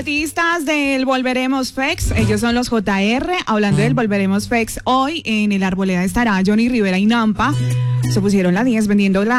artistas del Volveremos Fex, ellos son los JR. Hablando del Volveremos Fex, hoy en el Arboleda estará Johnny Rivera y Nampa. Se pusieron la 10 vendiendo la